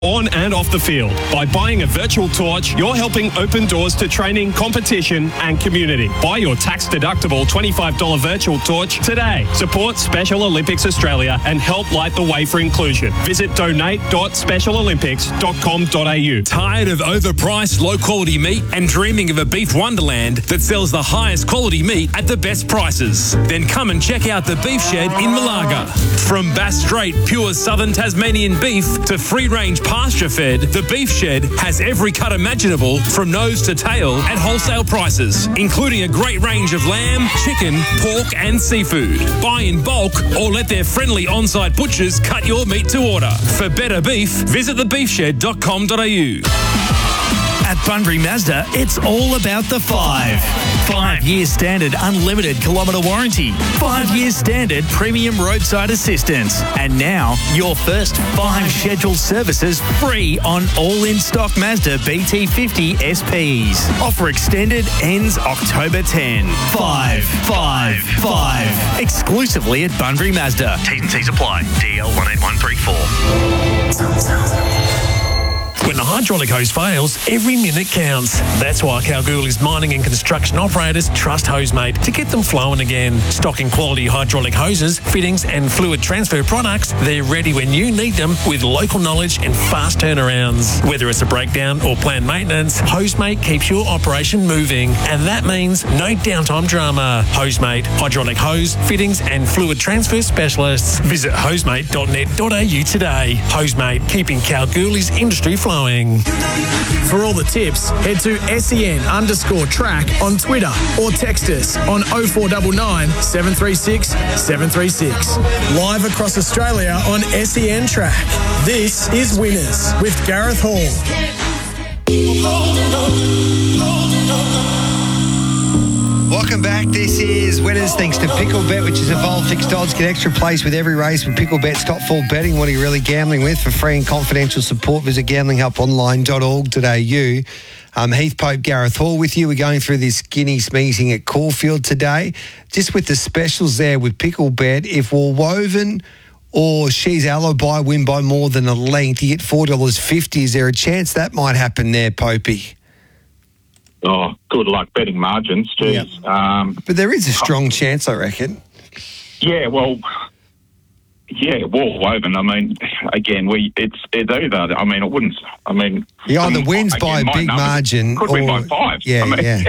on and off the field. By buying a virtual torch, you're helping open doors to training, competition and community. Buy your tax-deductible $25 virtual torch today. Support Special Olympics Australia and help light the way for inclusion. Visit donate.specialolympics.com.au. Tired of overpriced, low-quality meat and dreaming of a beef wonderland that sells the highest quality meat at the best prices? Then come and check out the Beef Shed in Malaga. From Bass Strait pure southern Tasmanian beef to free-range pasture-fed, the Beef Shed has every cut imaginable from nose to tail at wholesale prices, including a great range of lamb, chicken, pork and seafood. Buy in bulk or let their friendly on-site butchers cut your meat to order. For better beef, visit thebeefshed.com.au. At Bunbury Mazda, it's all about the 5. 5 years standard unlimited kilometre warranty. 5 years standard premium roadside assistance. And now, your first 5 scheduled services free on all in-stock Mazda BT50 SPs. Offer extended, ends October 10. 5. Exclusively at Bunbury Mazda. T&Cs apply. DL 18134. When the hydraulic hose fails, every minute counts. That's why Kalgoorlie's mining and construction operators trust Hosemate to get them flowing again. Stocking quality hydraulic hoses, fittings and fluid transfer products, they're ready when you need them with local knowledge and fast turnarounds. Whether it's a breakdown or planned maintenance, Hosemate keeps your operation moving. And that means no downtime drama. Hosemate, hydraulic hose, fittings and fluid transfer specialists. Visit hosemate.net.au today. Hosemate, keeping Kalgoorlie's industry flowing. For all the tips, head to SEN_track on Twitter or text us on 0499 736 736. Live across Australia on SEN Track. This is Winners with Gareth Hall. Welcome back. This is Winners thanks to Picklebet, which is Evolve Fixed Odds. Get extra place with every race with Picklebet. Stop fall betting. What are you really gambling with? For free and confidential support, visit gamblinghelponline.org.au. Heath Pope, Gareth Hall with you. We're going through this Guineas meeting at Caulfield today. Just with the specials there with Picklebet, if Woolwoven or She's Alibi win by more than a length, you get $4.50. Is there a chance that might happen there, Popey? Oh, good luck betting margins, geez. Yep. But there is a strong chance, I reckon. Yeah, well, Woolwoven. I mean, again, it's either. I mean, it wouldn't. I mean, he either wins by a big margin, could win by 5. Yeah.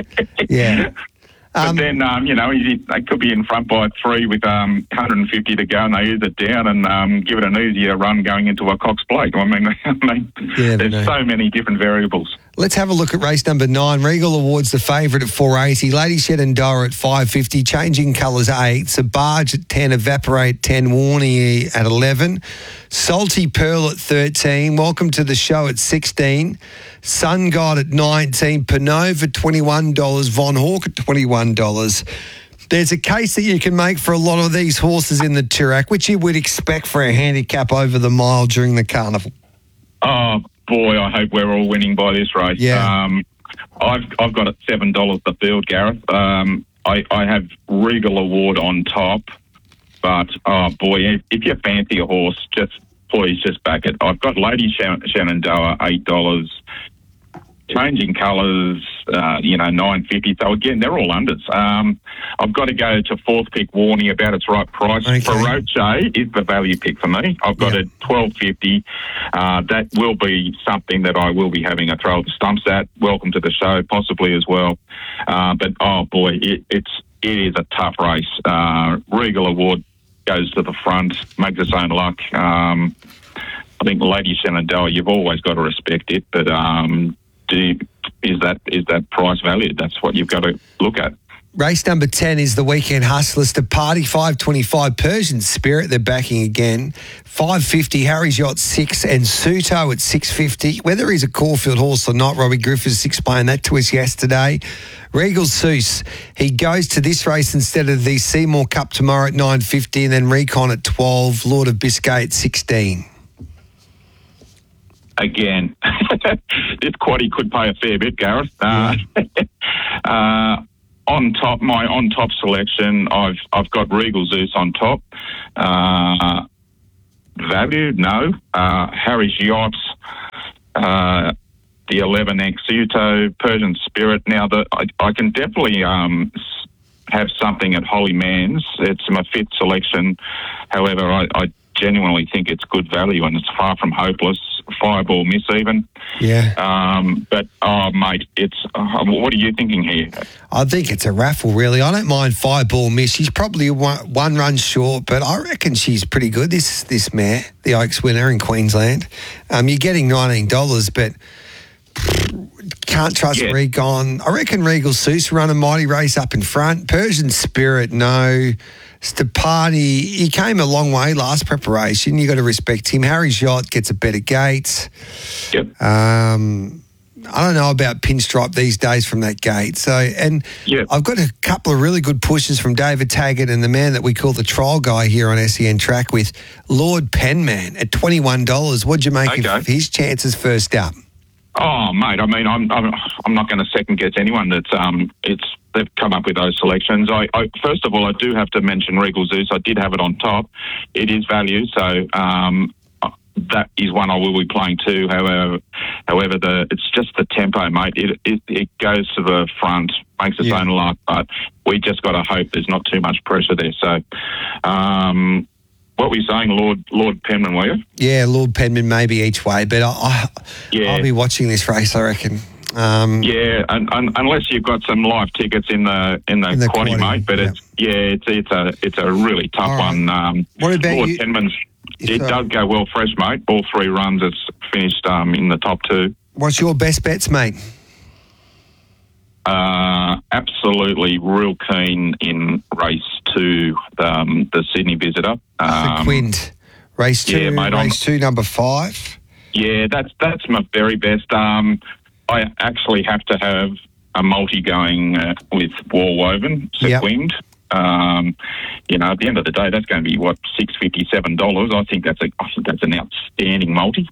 But then, they could be in front by 3 with 150 to go, and they ease it down and give it an easier run going into a Cox Plate. I mean, there's so many different variables. Let's have a look at race number 9. Regal Awards the favourite at 480. Lady Shenandoah at 550. Changing Colours 8. Sabarge at 10. Evaporate 10. Warney at 11. Salty Pearl at 13. Welcome to the Show at 16. Sun God at 19. Panova at $21. Von Hawk at $21. There's a case that you can make for a lot of these horses in the Toorak, which you would expect for a handicap over the mile during the carnival. Oh, boy, I hope we're all winning by this race. Yeah. I've got it $7 the field, Gareth. I have Regal Award on top, but, oh, boy, if you fancy a horse, please back it. I've got Lady Shenandoah, $8. Changing Colours, $9.50. So, again, they're all unders. I've got to go to 4th pick Warney about its right price. Okay. Feroce is the value pick for me. I've got it $12.50. That will be something that I will be having a throw at the stumps at. Welcome to the show, possibly as well. But, oh, boy, it is a tough race. Regal Award goes to the front, makes its own luck. I think Lady Shenandoah, you've always got to respect it, but is that price valued? That's what you've got to look at. Race number 10 is the Weekend Hustlers to Party, 525 Persian Spirit. They're backing again. 550 Harry's Yacht 6 and Suto at 650. Whether he's a Caulfield horse or not, Robbie Griffiths explained that to us yesterday. Regal Seuss, he goes to this race instead of the Seymour Cup tomorrow at 9.50 and then Recon at 12, Lord of Biscay at 16. Again, this quaddie could pay a fair bit, Gareth. On top, my on-top selection, I've got Regal Zeus on top. Value, no. Harry's Yachts, the 11 Exuto, Persian Spirit. Now, I can definitely have something at Holy Man's. It's my fifth selection. However, I genuinely think it's good value and it's far from hopeless. Fireball miss even. Yeah. But, mate, it's what are you thinking here? I think it's a raffle, really. I don't mind Fireball miss. She's probably one run short, but I reckon she's pretty good, this mare, the Oaks winner in Queensland. You're getting $19, but can't trust Recon. I reckon Regal Seuss run a mighty race up in front. Persian Spirit, no. Stepani, he came a long way last preparation. You got to respect him. Harry Jott gets a better gate. Yep. I don't know about Pinstripe these days from that gate. So, and I've got a couple of really good pushes from David Taggart and the man that we call the trial guy here on SEN Track with Lord Penman at $21. What'd you make of his chances first up? Oh, mate, I mean, I'm not going to second guess anyone that's they've come up with those selections. I first of all, I do have to mention Regal Zeus. I did have it on top. It is value, so that is one I will be playing too. However, it's just the tempo, mate. It goes to the front, makes its own luck, but we just got to hope there's not too much pressure there. So, what were you saying, Lord Penman, were you? Yeah, Lord Penman maybe each way, but I'll be watching this race, I reckon. Unless you've got some live tickets in the quaddie, mate. But it's a really tough one. What about Lord Penman's? It does go well fresh, mate. All three runs, it's finished in the top two. What's your best bets, mate? Absolutely real keen in race 2, the Sydney Visitor. Quint. Race 2, mate, race 2, number 5. Yeah, that's my very best. I actually have to have a multi going with War Woven, Sequined. At the end of the day, that's going to be $6.50, $7. I think that's an outstanding multi.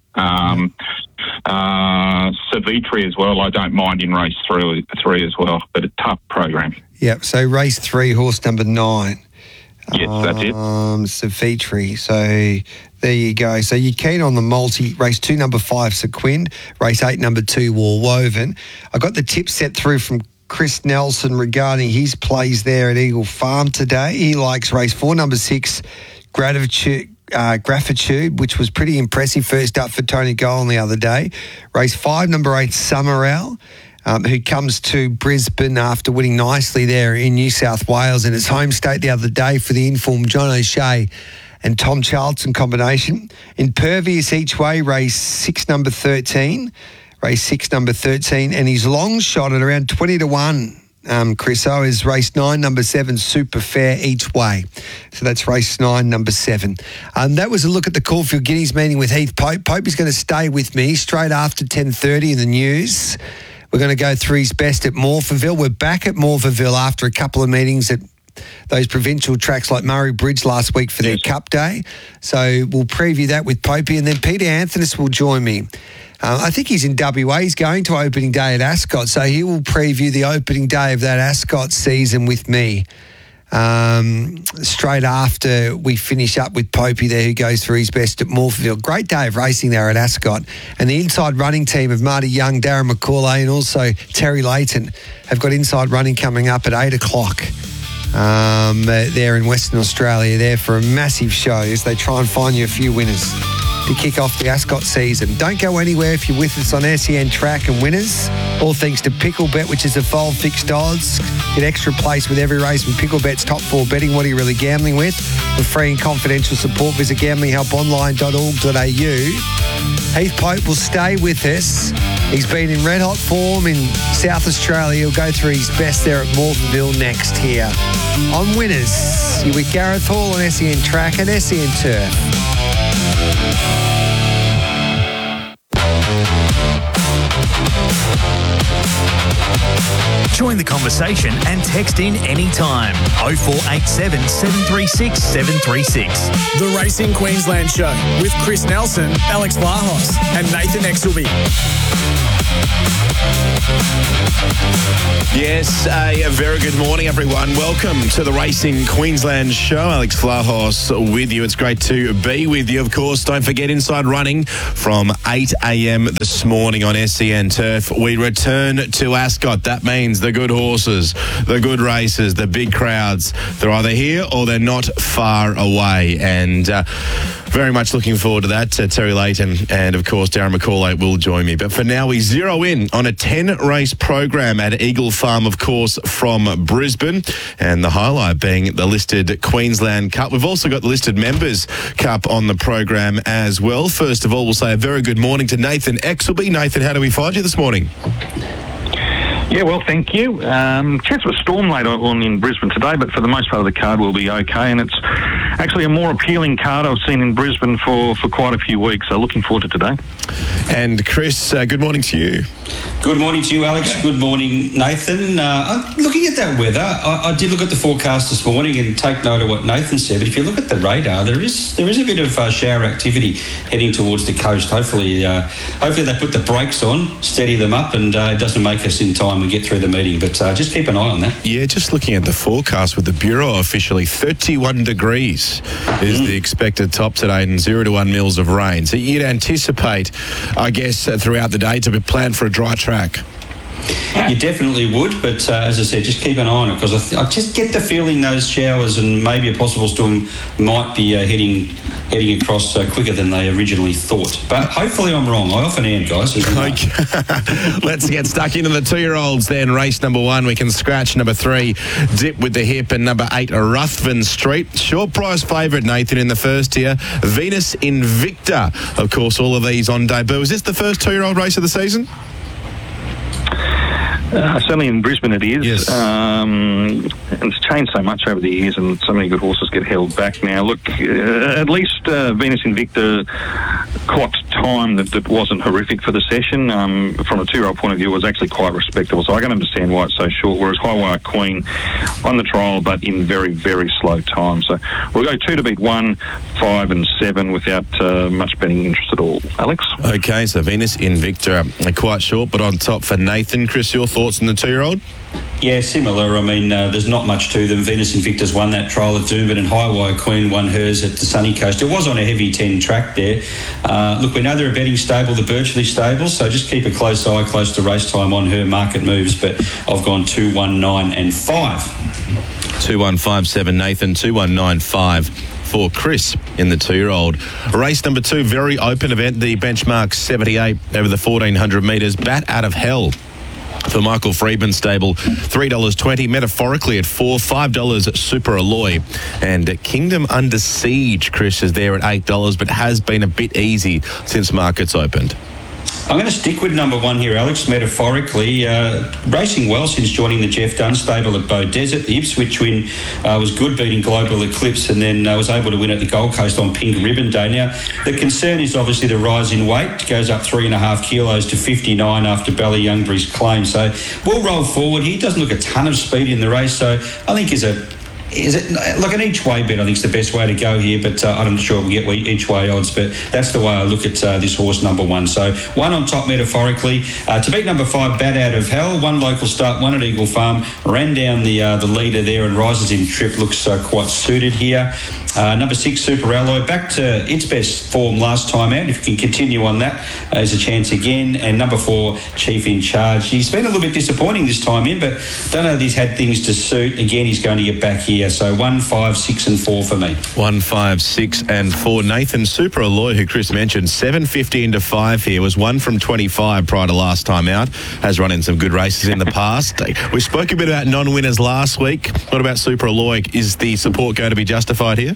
Savitri as well. I don't mind in race 3 as well, but a tough program. Yep. So race 3, horse number 9. Yes, that's it. Savitri. So there you go. So you're keen on the multi. Race 2, number 5, Sequind. Race 8, number 2, War Woven. I got the tip set through from Chris Nelson regarding his plays there at Eagle Farm today. He likes race 4, number 6, Graffitude, which was pretty impressive first up for Tony Golan the other day. Race 5, number 8, Summerall, who comes to Brisbane after winning nicely there in New South Wales in his home state the other day for the informed John O'Shea and Tom Charlton combination. Impervious each way, race 6, number 13. Race 6, number 13. And his long shot at around 20-1, Chris O, is race 9, number 7, Super Fair each way. So that's race 9, number 7. That was a look at the Caulfield Guineas meeting with Heath Pope. Pope is going to stay with me straight after 10:30 in the news. We're going to go through his best at Morphettville. We're back at Morphettville after a couple of meetings at those provincial tracks like Murray Bridge last week for their Cup Day. So we'll preview that with Popey, and then Peter Anthony will join me. I think he's in WA. He's going to opening day at Ascot, so he will preview the opening day of that Ascot season with me straight after we finish up with Popey there, who goes through his best at Morphettville. Great day of racing there at Ascot. And the inside running team of Marty Young, Darren McCauley and also Terry Layton have got inside running coming up at 8 o'clock. There in Western Australia there for a massive show as they try and find you a few winners to kick off the Ascot season. Don't go anywhere if you're with us on SEN Track and Winners. All thanks to Picklebet, which is Evolved Fixed Odds. Get extra place with every race with Picklebet's top 4 betting. What are you really gambling with? For free and confidential support, visit gamblinghelponline.org.au. Heath Pope will stay with us. He's been in red hot form in South Australia. He'll go through his best there at Morphettville next here on Winners. You're with Gareth Hall on SEN Track and SEN Turf. Join the conversation and text in anytime. 0487 736 736. The Racing Queensland Show with Chris Nelson, Alex Vlahos and Nathan Exelby. Yes, a very good morning, everyone. Welcome to the Racing Queensland Show. Alex Vlahos with you. It's great to be with you. Of course, don't forget Inside Running from 8 a.m. this morning on SEN Turf. We return to Ascot. That means the good horses, the good races, the big crowds. They're either here or they're not far away. And very much looking forward to that. Terry Layton and, of course, Darren McCauley will join me. But for now, we zero in on a 10-race program at Eagle Farm, of course, from Brisbane. And the highlight being the listed Queensland Cup. We've also got the listed Members Cup on the program as well. First of all, we'll say a very good morning to Nathan Exelby. Nathan, how do we find you this morning? Yeah, well, thank you. Chance of a storm later on in Brisbane today, but for the most part of the card will be okay. And it's actually a more appealing card I've seen in Brisbane for quite a few weeks. So looking forward to today. And Chris, good morning to you. Good morning to you, Alex. Good morning, Nathan. Looking at that weather, I did look at the forecast this morning and take note of what Nathan said. But if you look at the radar, there is a bit of shower activity heading towards the coast. Hopefully they put the brakes on, steady them up, and it doesn't make us in time and get through the meeting. But just keep an eye on that. Yeah, just looking at the forecast with the Bureau officially, 31 degrees is the expected top today and 0 to 1 mils of rain. So you'd anticipate, I guess, throughout the day to be planned for a dry track. You definitely would, but as I said, just keep an eye on it, because I just get the feeling those showers and maybe a possible storm might be heading across quicker than they originally thought. But hopefully I'm wrong. I often am, guys. Okay. Let's get stuck into the 2-year-olds then. Race number 1, we can scratch number 3, Dip with the Hip, and number 8, Ruthven Street. Short price favourite, Nathan, in the first tier. Venus Invicta. Of course, all of these on debut. Is this the first 2-year-old race of the season? Certainly in Brisbane it is. Yes. And it's changed so much over the years, and so many good horses get held back now. Look, at least Venus Invicta clocked time that wasn't horrific for the session. From a 2-year-old point of view, it was actually quite respectable. So I can understand why it's so short, whereas Highwire Queen on the trial, but in very, very slow time. So we'll go 2 to beat 1, 5 and 7 without much betting interest at all. Alex? Okay, so Venus Invicta quite short, but on top for Nathan. Chris, your thoughts on the 2-year-old? Yeah, similar. I mean, there's not much to them. Venus Invicta's won that trial at Doomben, and Highwire Queen won hers at the Sunny Coast. It was on a heavy 10 track there. Look, we know they're a betting stable, the Birchley stable, so just keep a close eye close to race time on her market moves. But I've gone 2, 1, 9 and 5. 2, 1, 5, 7, Nathan. 2, 1, 9, 5. For Chris in the 2-year-old. Race number 2, very open event. The benchmark 78 over the 1,400 metres. Bat Out of Hell for Michael Friedman stable, $3.20, metaphorically at $4, $5 Super Alloy, and Kingdom Under Siege, Chris, is there at $8, but has been a bit easy since markets opened. I'm going to stick with number 1 here, Alex, metaphorically. Racing well since joining the Jeff Dunn stable at Bow Desert. The Ipswich win was good, beating Global Eclipse, and then was able to win at the Gold Coast on Pink Ribbon Day. Now, the concern is obviously the rise in weight. It goes up 3.5 kilos to 59 after Bally Youngbury's claim. So we'll roll forward. He doesn't look a ton of speed in the race, so I think is it like an each way bet? I think it's the best way to go here, but I'm not sure we'll get each way odds, but that's the way I look at this horse, number 1. So 1 on top metaphorically. To beat number 5, Bat Out of Hell, 1 local start, 1 at Eagle Farm, ran down the leader there and rises in trip, looks quite suited here. Number 6, Super Alloy, back to its best form last time out. If you can continue on that, there's a chance again. And number 4, Chief in Charge. He's been a little bit disappointing this time in, but don't know if he's had things to suit. Again, he's going to get back here. So 1, 5, 6 and 4 for me. 1, 5, 6 and 4. Nathan, Super Alloy, who Chris mentioned, 7.50 into 5 here, was 1 from 25 prior to last time out. Has run in some good races in the past. We spoke a bit about non-winners last week. What about Super Alloy? Is the support going to be justified here?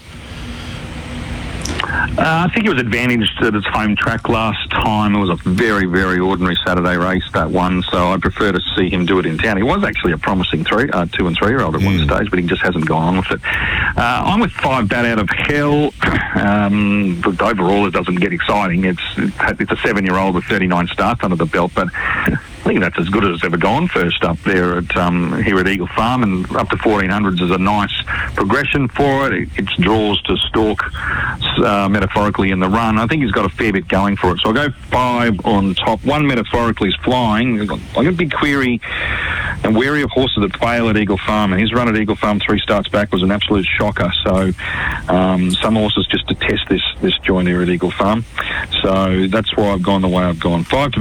I think it was advantaged at its home track last time. It was a very, very ordinary Saturday race, that one, so I prefer to see him do it in town. He was actually a promising 2 and 3-year-old at one stage, but he just hasn't gone on with it. I'm with 5, Bat Out of Hell. But overall, it doesn't get exciting. It's a 7-year-old with 39 starts under the belt, but think that's as good as it's ever gone first up there at here at Eagle Farm, and up to 1400s is a nice progression for it. It draws to stalk metaphorically in the run. I think he's got a fair bit going for it. So I'll go 5 on top. 1 metaphorically is flying. I've got a big query and wary of horses that fail at Eagle Farm, and his run at Eagle Farm 3 starts back was an absolute shocker. So some horses just to test this joint here at Eagle Farm. So that's why I've gone the way I've gone. 5 to